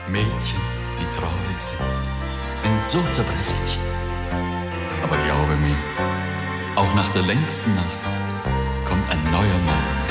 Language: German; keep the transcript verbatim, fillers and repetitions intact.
Mädchen, die traurig sind, sind so zerbrechlich. Aber glaube mir, auch nach der längsten Nacht kommt ein neuer Morgen.